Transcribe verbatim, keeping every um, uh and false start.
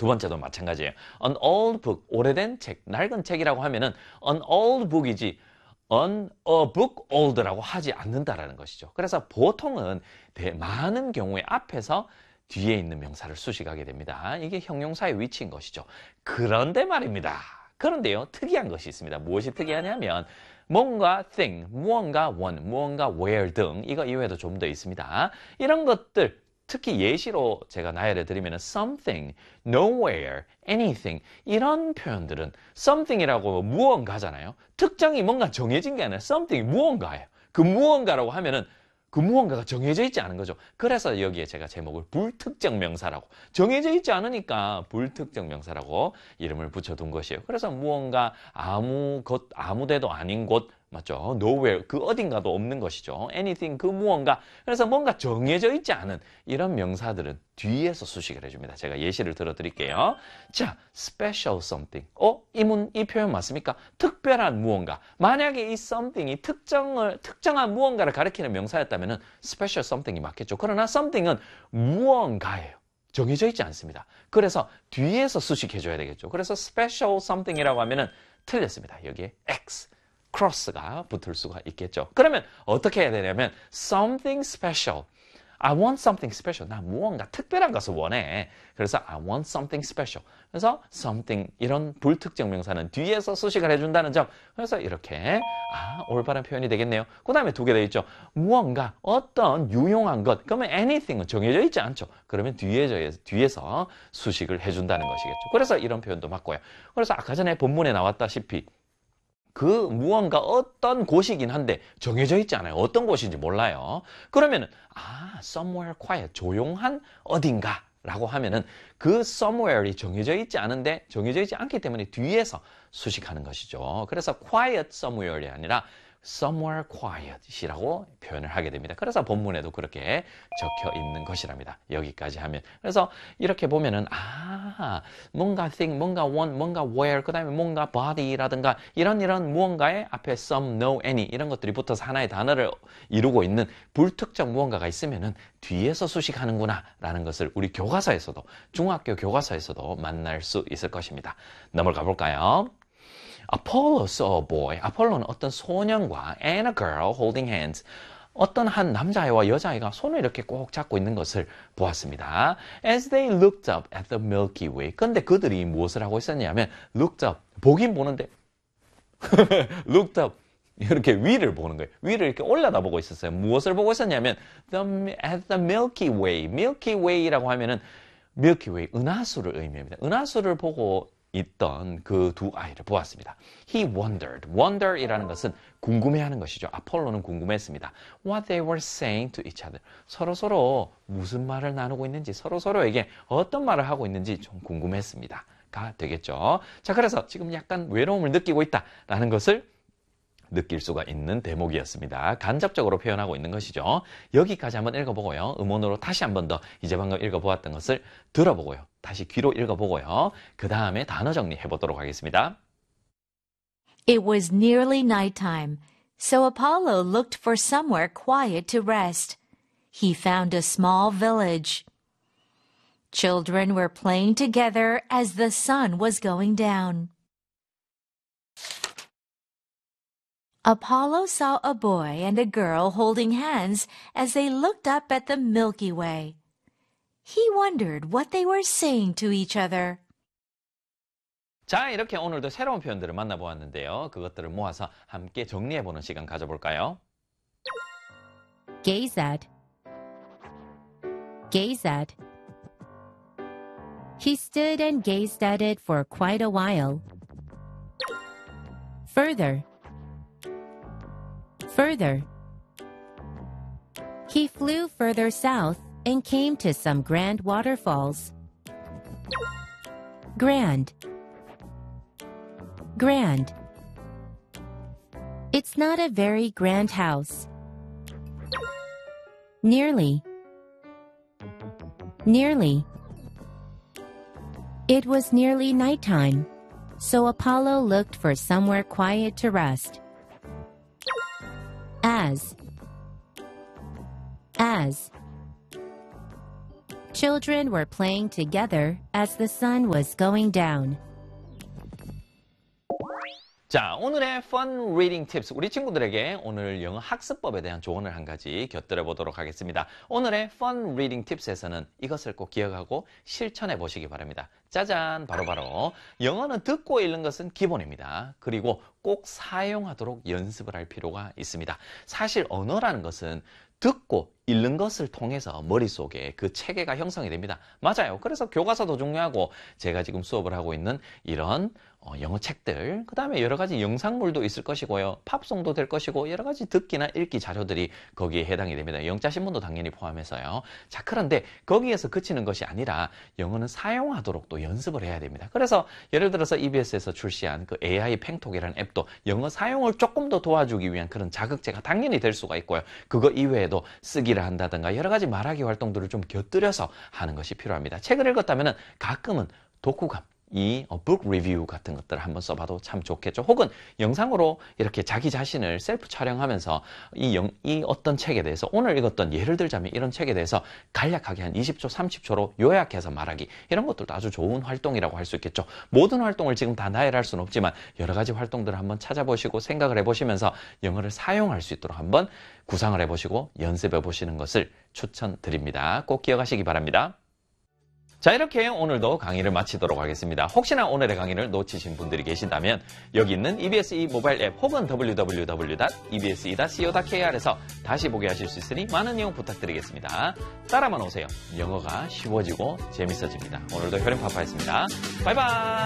두 번째도 마찬가지예요. An old book, 오래된 책, 낡은 책이라고 하면은 an old book이지 an a book old라고 하지 않는다라는 것이죠. 그래서 보통은 대, 많은 경우에 앞에서 뒤에 있는 명사를 수식하게 됩니다. 이게 형용사의 위치인 것이죠. 그런데 말입니다. 그런데요, 특이한 것이 있습니다. 무엇이 특이하냐면 뭔가 thing, 무언가 one, 무언가 where 등 이거 이외에도 좀 더 있습니다. 이런 것들 특히 예시로 제가 나열해 드리면 something, nowhere, anything 이런 표현들은 something이라고 무언가잖아요. 특정이 뭔가 정해진 게 아니라 something이 무언가예요. 그 무언가라고 하면은 그 무언가가 정해져 있지 않은 거죠. 그래서 여기에 제가 제목을 불특정 명사라고, 정해져 있지 않으니까 불특정 명사라고 이름을 붙여둔 것이에요. 그래서 무언가 아무 곳, 아무 데도 아닌 곳, 맞죠? nowhere, 그 어딘가도 없는 것이죠. anything, 그 무언가. 그래서 뭔가 정해져 있지 않은 이런 명사들은 뒤에서 수식을 해줍니다. 제가 예시를 들어드릴게요. 자, special something. 어? 이 문, 이 표현 맞습니까? 특별한 무언가. 만약에 이 something이 특정을, 특정한 무언가를 가리키는 명사였다면 special something이 맞겠죠. 그러나 something은 무언가예요. 정해져 있지 않습니다. 그래서 뒤에서 수식해줘야 되겠죠. 그래서 special something이라고 하면은 틀렸습니다. 여기에 X. cross가 붙을 수가 있겠죠. 그러면 어떻게 해야 되냐면 something special. I want something special. 나 무언가 특별한 것을 원해. 그래서 I want something special. 그래서 something 이런 불특정 명사는 뒤에서 수식을 해준다는 점. 그래서 이렇게 아 올바른 표현이 되겠네요. 그 다음에 두 개 더 있죠. 무언가 어떤 유용한 것. 그러면 anything은 정해져 있지 않죠. 그러면 뒤에서, 뒤에서 수식을 해준다는 것이겠죠. 그래서 이런 표현도 맞고요. 그래서 아까 전에 본문에 나왔다시피 그 무언가 어떤 곳이긴 한데 정해져 있지 않아요. 어떤 곳인지 몰라요. 그러면은 아, somewhere quiet, 조용한 어딘가 라고 하면은 그 somewhere이 정해져 있지 않은데 정해져 있지 않기 때문에 뒤에서 수식하는 것이죠. 그래서 quiet somewhere이 아니라 somewhere quiet이라고 표현을 하게 됩니다. 그래서 본문에도 그렇게 적혀 있는 것이랍니다. 여기까지 하면. 그래서 이렇게 보면은 아 뭔가 thing, 뭔가 one, 뭔가 where, 그 다음에 뭔가 body라든가 이런 이런 무언가에 앞에 some, no, any 이런 것들이 붙어서 하나의 단어를 이루고 있는 불특정 무언가가 있으면은 뒤에서 수식하는구나 라는 것을 우리 교과서에서도 중학교 교과서에서도 만날 수 있을 것입니다. 넘어가 볼까요? Apollo saw a boy. 아폴로는 어떤 소년과 and a girl holding hands. 어떤 한 남자아이와 여자아이가 손을 이렇게 꼭 잡고 있는 것을 보았습니다. As they looked up at the Milky Way. 근데 그들이 무엇을 하고 있었냐면 looked up. 보긴 보는데 looked up. 이렇게 위를 보는 거예요. 위를 이렇게 올려다보고 있었어요. 무엇을 보고 있었냐면 the, at the Milky Way. Milky Way라고 하면은 Milky Way, 은하수를 의미합니다. 은하수를 보고 있던 그 두 아이를 보았습니다. He wondered. Wonder이라는 것은 궁금해하는 것이죠. 아폴로는 궁금했습니다. What they were saying to each other. 서로서로 무슨 말을 나누고 있는지, 서로서로에게 어떤 말을 하고 있는지 좀 궁금했습니다. 가 되겠죠. 자, 그래서 지금 약간 외로움을 느끼고 있다라는 것을 느낄 수가 있는 대목이었습니다. 간접적으로 표현하고 있는 것이죠. 여기까지 한번 읽어보고요. 음원으로 다시 한 번 더 이제 방금 읽어보았던 것을 들어보고요. 다시 귀로 읽어보고요. 그 다음에 단어 정리해 보도록 하겠습니다. It was nearly nighttime, so Apollo looked for somewhere quiet to rest. He found a small village. Children were playing together as the sun was going down. Apollo saw a boy and a girl holding hands as they looked up at the Milky Way. He wondered what they were saying to each other. 자, 이렇게 오늘도 새로운 표현들을 만나보았는데요. 그것들을 모아서 함께 정리해보는 시간 가져볼까요? Gaze at. Gaze at. He stood and gazed at it for quite a while. Further. Further. He flew further south and came to some grand waterfalls. Grand. Grand. It's not a very grand house. Nearly. Nearly. It was nearly nighttime, so Apollo looked for somewhere quiet to rest. As. As. children were playing together as the sun was going down. 자, 오늘의 Fun Reading Tips. 우리 친구들에게 오늘 영어 학습법에 대한 조언을 한 가지 곁들여 보도록 하겠습니다. 오늘의 Fun Reading Tips에서는 이것을 꼭 기억하고 실천해 보시기 바랍니다. 짜잔! 바로바로 바로. 영어는 듣고 읽는 것은 기본입니다. 그리고 꼭 사용하도록 연습을 할 필요가 있습니다. 사실 언어라는 것은 듣고 읽는 것을 통해서 머릿속에 그 체계가 형성이 됩니다. 맞아요. 그래서 교과서도 중요하고 제가 지금 수업을 하고 있는 이런 어, 영어 책들, 그 다음에 여러 가지 영상물도 있을 것이고요. 팝송도 될 것이고 여러 가지 듣기나 읽기 자료들이 거기에 해당이 됩니다. 영자 신문도 당연히 포함해서요. 자, 그런데 거기에서 그치는 것이 아니라 영어는 사용하도록 또 연습을 해야 됩니다. 그래서 예를 들어서 이비에스에서 출시한 그 에이아이 팽톡이라는 앱도 영어 사용을 조금 더 도와주기 위한 그런 자극제가 당연히 될 수가 있고요. 그거 이외에도 쓰기를 한다든가 여러 가지 말하기 활동들을 좀 곁들여서 하는 것이 필요합니다. 책을 읽었다면 가끔은 독후감, 이 북 리뷰 같은 것들을 한번 써봐도 참 좋겠죠. 혹은 영상으로 이렇게 자기 자신을 셀프 촬영하면서 이, 영, 이 어떤 책에 대해서 오늘 읽었던 예를 들자면 이런 책에 대해서 간략하게 한 이십 초, 삼십 초로 요약해서 말하기, 이런 것들도 아주 좋은 활동이라고 할 수 있겠죠. 모든 활동을 지금 다 나열할 수는 없지만 여러 가지 활동들을 한번 찾아보시고 생각을 해보시면서 영어를 사용할 수 있도록 한번 구상을 해보시고 연습해 보시는 것을 추천드립니다. 꼭 기억하시기 바랍니다. 자, 이렇게 오늘도 강의를 마치도록 하겠습니다. 혹시나 오늘의 강의를 놓치신 분들이 계신다면 여기 있는 이비에스 모바일 앱 혹은 더블유 더블유 더블유 닷 이비에스 닷 씨오 닷 케이알에서 다시 보게 하실 수 있으니 많은 이용 부탁드리겠습니다. 따라만 오세요. 영어가 쉬워지고 재밌어집니다. 오늘도 효림파파였습니다. 바이바이.